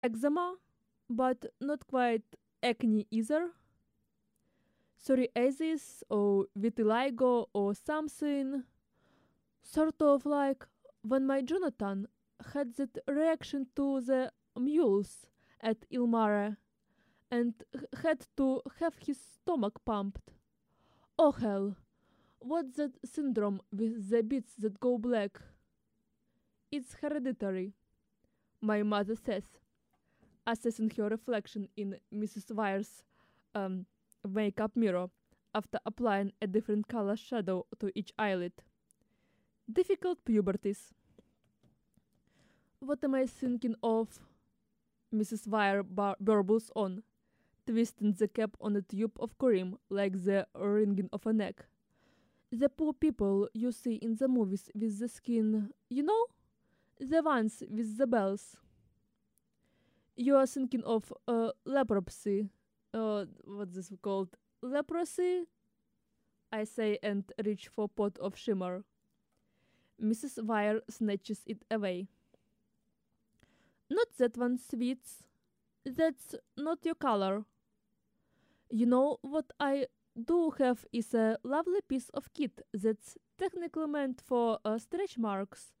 eczema, but not quite acne either. Psoriasis or vitiligo or something. Sort of like when my Jonathan had that reaction to the mules at Ilmare and had to have his stomach pumped. Oh hell, what's that syndrome with the bits that go black? It's hereditary, my mother says, assessing her reflection in Mrs. Wire's um, makeup mirror after applying a different color shadow to each eyelid. Difficult puberties. What am I thinking of? Mrs. Wire burbles on, twisting the cap on a tube of cream like the wringing of a neck. The poor people you see in the movies with the skin, you know? The ones with the bells. You are thinking of leprosy. What's this called? Leprosy? I say and reach for pot of shimmer. Mrs. Wire snatches it away. Not that one, sweets. That's not your color. You know what I do have is a lovely piece of kit that's technically meant for stretch marks.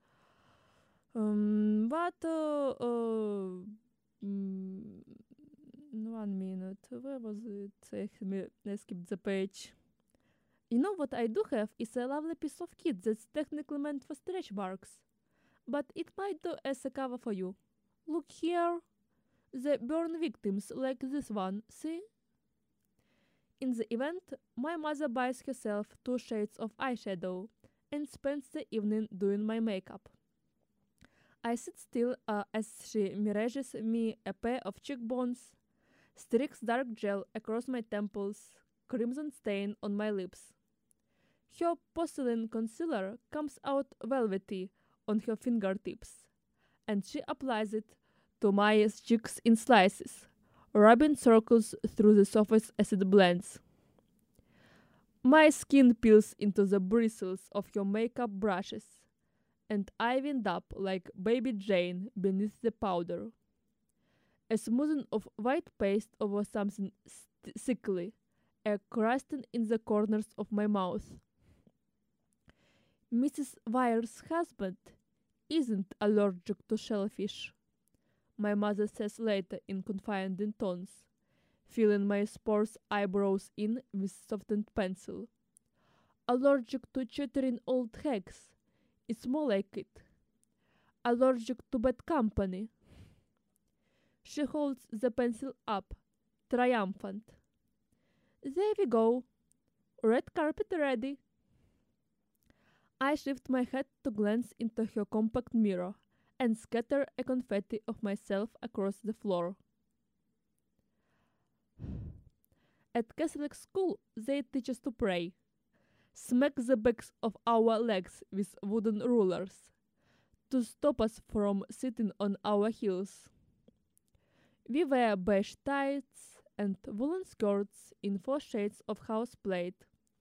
But mm, 1 minute. Where was it? I skipped the page. You know what I do have is a lovely piece of kit that's technically meant for stretch marks, but it might do as a cover for you. Look here, the burn victims like this one. See? In the event, my mother buys herself 2 shades of eyeshadow and spends the evening doing my makeup. I sit still as she mirages me a pair of cheekbones, streaks dark gel across my temples, crimson stain on my lips. Her porcelain concealer comes out velvety on her fingertips, and she applies it to my cheeks in slices, rubbing circles through the surface as it blends. My skin peels into the bristles of her makeup brushes, and I wind up like baby Jane beneath the powder. A smoothing of white paste over something sickly, a crusting in the corners of my mouth. Mrs. Wire's husband isn't allergic to shellfish, my mother says later in confiding tones, filling my sparse eyebrows in with softened pencil. Allergic to chattering old hags. It's more like it. Allergic to bad company. She holds the pencil up, triumphant. There we go. Red carpet ready. I shift my head to glance into her compact mirror and scatter a confetti of myself across the floor. At Catholic school, they teach us to pray. Smack the backs of our legs with wooden rulers to stop us from sitting on our heels. We wear beige tights and woolen skirts in 4 shades of house plate.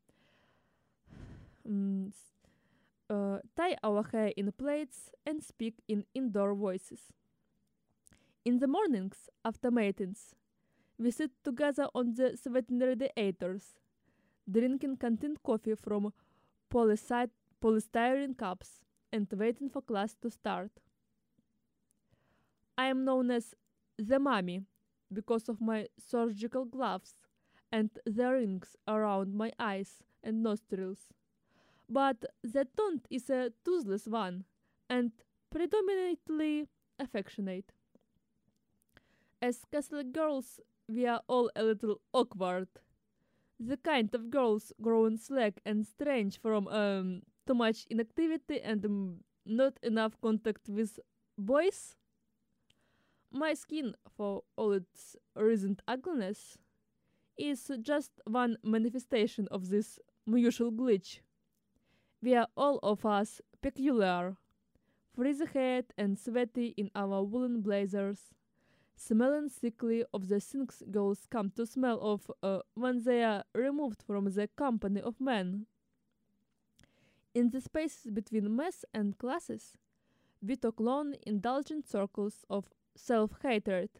Tie our hair in plaits and speak in indoor voices. In the mornings, after matins, we sit together on the sweating radiators, drinking canteen coffee from polystyrene cups and waiting for class to start. I am known as the mummy because of my surgical gloves and the rings around my eyes and nostrils. But the taunt is a toothless one and predominantly affectionate. As Catholic girls, we are all a little awkward. The kind of girls growing slack and strange from too much inactivity and not enough contact with boys. My skin, for all its recent ugliness, is just one manifestation of this usual glitch. We are all of us peculiar, frizzy-haired and sweaty in our woolen blazers, smelling sickly of the things girls come to smell of when they are removed from the company of men. In the spaces between mess and classes, we talk long, indulgent circles of self-hatred.